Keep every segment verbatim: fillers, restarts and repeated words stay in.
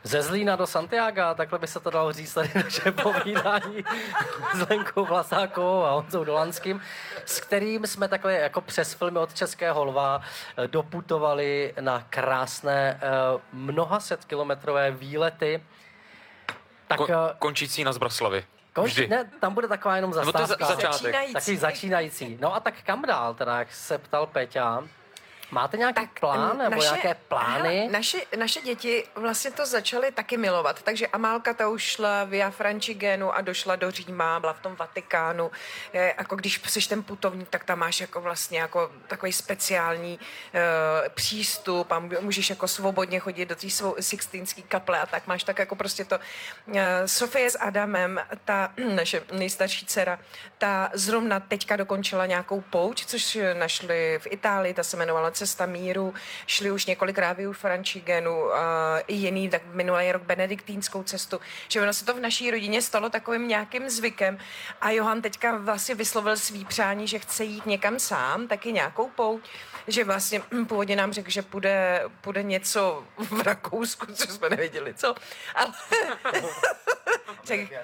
Ze Zlína do Santiaga, takhle by se to dalo říct tady naše povídání s Lenkou Vlasákovou a Honzou Dolanským, s kterým jsme takhle jako přes filmy od Českého lva doputovali na krásné mnoha set kilometrové výlety. Tak, Ko- končící na Zbraslavi. Konč, ne, tam bude taková jenom zastávka. No to za, začátek. Začínající. Takový začínající. No a tak kam dál teda, jak se ptal Peťa? Máte nějaký tak, plán nebo naše, nějaké plány? Hele, naše, naše děti vlastně to začaly taky milovat, takže Amálka ta už šla via Francigenu a došla do Říma, byla v tom Vatikánu. Je, jako když jsi ten putovník, tak tam máš jako vlastně jako takový speciální uh, přístup a můžeš jako svobodně chodit do té Sixtínské kaple a tak máš tak jako prostě to. Uh, Sofie s Adamem, ta naše nejstarší dcera, ta zrovna teďka dokončila nějakou pouť, což našli v Itálii, ta se jmenovala Cesta míru, šli už několikrát v Francigenu, uh, i jiný, tak minulý rok benediktínskou cestu, že ono se to v naší rodině stalo takovým nějakým zvykem a Johan teďka vlastně vyslovil svý přání, že chce jít někam sám, taky nějakou pouť, že vlastně hm, původně nám řekl, že půjde, půjde něco v Rakousku, co jsme nevěděli, co? Ale... Řek,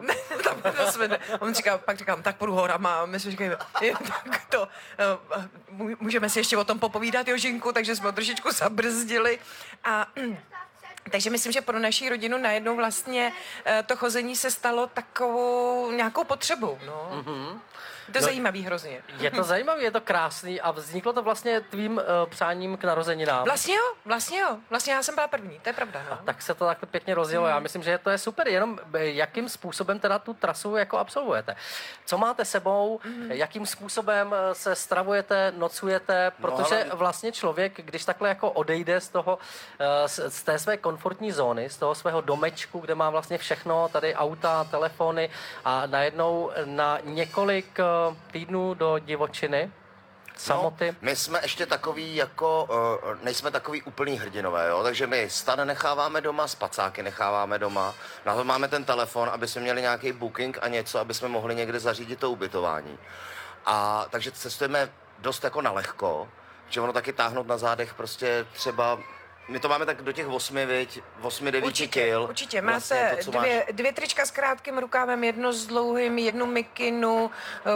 on říká, pak říkám, tak půjdu horama a my si říkáme, tak to, můžeme si ještě o tom popovídat, Jožinku, takže jsme ho trošičku zabrzdili a takže myslím, že pro naši rodinu najednou vlastně to chození se stalo takovou nějakou potřebou, no. Mm-hmm. Je to no, zajímavý hrozně. Je to zajímavý, je to krásný a vzniklo to vlastně tvým uh, přáním k narozeninám. Vlastně jo, vlastně jo. Vlastně já jsem byla první, to je pravda. No. A tak se to takhle pěkně rozjelo. Mm. Já myslím, že to je super, jenom jakým způsobem teda tu trasu jako absolvujete. Co máte sebou, mm. jakým způsobem se stravujete, nocujete, protože no, ale... vlastně člověk, když takhle jako odejde z toho, z, z té své komfortní zóny, z toho svého domečku, kde má vlastně všechno, tady auta, telefony a najednou na několik týdnů do divočiny, samoty. No, my jsme ještě takový jako, uh, nejsme takový úplný hrdinové, jo? Takže my stan necháváme doma, spacáky necháváme doma, na to máme ten telefon, aby jsme měli nějaký booking a něco, aby jsme mohli někde zařídit to ubytování. A takže cestujeme dost jako na lehko, že ono taky táhnout na zádech prostě třeba. My to máme tak do těch osmi, viď, osmi, devíti kil. Určitě, máte vlastně to, dvě, dvě trička s krátkým rukávem, jedno s dlouhým, jednu mikinu,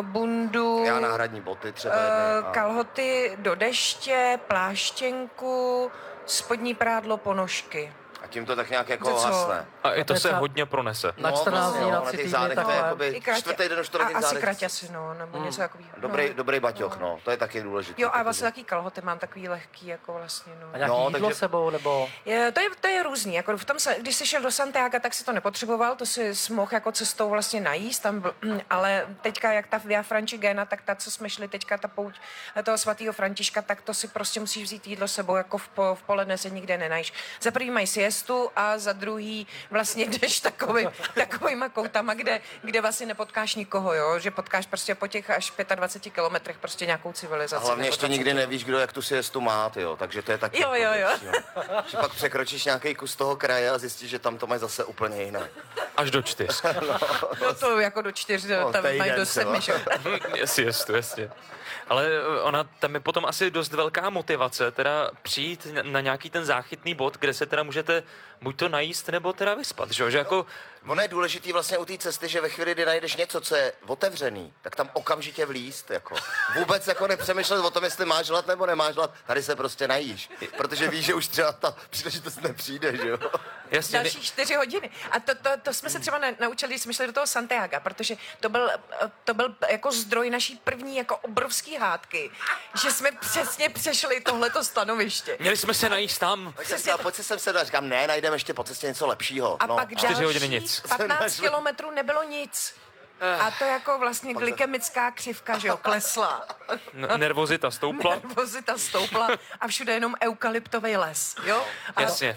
bundu. Já náhradní boty třeba. Jedny, a... Kalhoty do deště, pláštěnku, spodní prádlo, ponožky. A tím to tak nějak jako hasne. A i to se hodně pronese. Na čtrnáct dní, na tři týdny, tak jakoby čtvrtý den do čtvrtý zádech. Asi kraťasy, no, nebo mm. něco takového. Dobrý, no. dobrý baťoch, no, to je taky důležité. Jo, a vlastně taky kalhoty mám takový lehký, jako vlastně, no. A nějaký no, jídlo takže... sebou, nebo? Je, to, je, to je různý, jako v tom se, když jsi šel do Santiaga, tak si to nepotřeboval, to si mohl jako cestou vlastně najíst, tam byl, ale teďka, jak ta Via Francigena, tak ta, co jsme šli teďka, ta pouť toho svatého Františka, tak to si prostě musíš vzít jídlo sebou, jako v, po, v poledne se nikde nenajíš. Za prvý mají siestu a za druhý vlastně jdeš takový, takovýma koutama, kde, kde vlastně nepotkáš nikoho, jo? Že potkáš prostě po těch až dvaceti pěti kilometrech prostě nějakou civilizaci. A hlavně ještě nikdy nevíš, kdo jak tu siestu má, tyjo, takže to je taky. Jo, jo, jo. Že pak překročíš nějaký kus toho kraje a zjistíš, že tam to mají zase úplně jiné. Až do čtyř. no, no to jako do čtyř, no, tam mají do sedmi, že? Siestu, jasně. Ale ona, tam je potom asi dost velká motivace, teda přijít na nějaký ten záchytný bod, kde se teda můžete buď to najíst, nebo teda vyspat, že, že jako... Ono je důležitý vlastně u té cesty, že ve chvíli, kdy najdeš něco, co je otevřený, tak tam okamžitě vlízt, jako. Vůbec jako nepřemýšlet o tom, jestli máš hlad nebo nemáš hlad, tady se prostě najíš, protože víš, že už třeba ta příležitost nepřijde, že jo. Jasně, další čtyři hodiny. A to, to, to jsme se třeba naučili, když jsme šli do toho Santiaga, protože to byl, to byl jako zdroj naší první jako obrovský hádky, že jsme přesně přešli tohleto stanoviště. Měli jsme se najíst tam. Přesně, pojď si sem se a říkám, ne, najdeme ještě po cestě něco lepšího. A no. pak čtyři hodiny nic. patnáct kilometrů nebylo nic. A to jako vlastně glykemická křivka, že jo, klesla. N- nervozita stoupla. Nervozita stoupla a všude jenom eukalyptový les, jo? A... Jasně.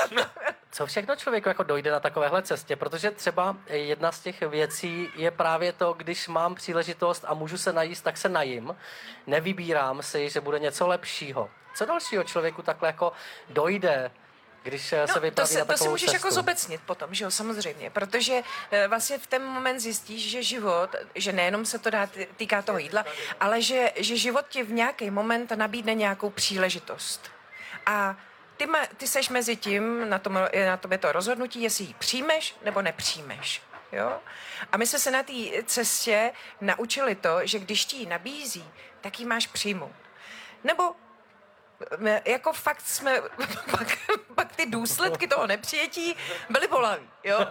Co všechno člověku jako dojde na takovéhle cestě, protože třeba jedna z těch věcí je právě to, když mám příležitost a můžu se najíst, tak se najím. Nevybírám si, že bude něco lepšího. Co dalšího člověku takhle jako dojde, když se no, vypraví to se, na takovou to si můžeš cestu? jako zobecnit potom, že jo, samozřejmě, protože e, vlastně v ten moment zjistíš, že život, že nejenom se to dá, týká toho jídla, ale že, že život ti v nějaký moment nabídne nějakou příležitost. A ty, ma, ty seš mezi tím, na, tom, na tobě to rozhodnutí, jestli ji přijmeš nebo nepřijmeš. Jo? A my jsme se na té cestě naučili to, že když ti ji nabízí, tak ji máš přijmout. Nebo jako fakt jsme, pak, pak ty důsledky toho nepřijetí byly bolavý, jo.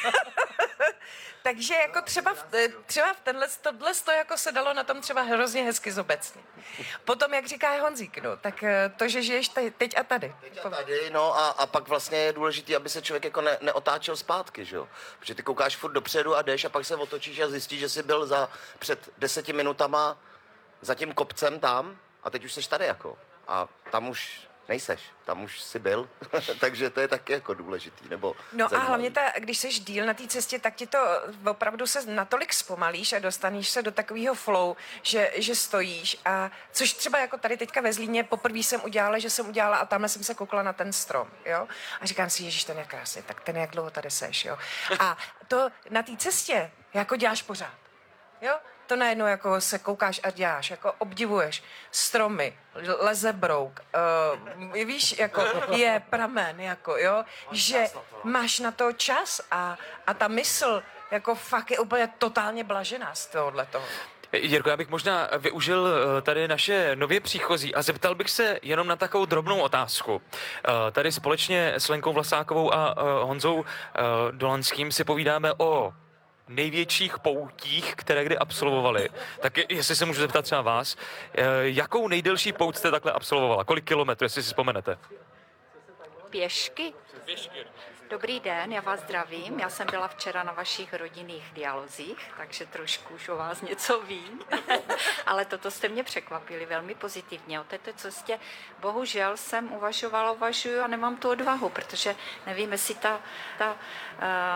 Takže jako třeba v, třeba v tenhle, tohle to jako se dalo na tom třeba hrozně hezky zobecnit. Potom, jak říká Honzík, no, tak to, že žiješ teď a tady. Teď a tady, no a, a pak vlastně je důležité, aby se člověk jako ne, neotáčel zpátky, že jo. Protože ty koukáš furt dopředu a jdeš a pak se otočíš a zjistíš, že jsi byl za před deseti minutama za tím kopcem tam a teď už jsi tady jako. A tam už nejseš, tam už jsi byl, takže to je taky jako důležitý, nebo no zajímavý. A hlavně, ta, když seš díl na té cestě, tak ti to opravdu se natolik zpomalíš a dostaneš se do takového flow, že, že stojíš a což třeba jako tady teďka ve Zlíně poprvé jsem udělala, že jsem udělala a tamhle jsem se koukala na ten strom, jo, a říkám si, ježiš, ten je krásný, tak ten jak dlouho tady seš, jo, a to na té cestě jako děláš pořád, jo. To najednou jako se koukáš a děláš, jako obdivuješ stromy, leze brouk, uh, víš, jako je pramen, jako jo, že máš na to čas a, a ta mysl jako fakt je úplně totálně blažená z tohohle toho. Jirko, já bych možná využil tady naše nově příchozí a zeptal bych se jenom na takovou drobnou otázku. Tady společně s Lenkou Vlasákovou a Honzou Dolanským si povídáme o největších poutích, které kdy absolvovali. Tak jestli se můžu zeptat třeba vás, jakou nejdelší pouť jste takhle absolvovala? Kolik kilometrů, jestli si vzpomenete? Pěšky? Pěšky. Dobrý den, já vás zdravím. Já jsem byla včera na vašich rodinných dialozích, takže trošku už o vás něco vím. Ale toto jste mě překvapili velmi pozitivně. O této cestě bohužel jsem uvažovala, uvažuju a nemám tu odvahu, protože nevím, jestli ta, ta uh,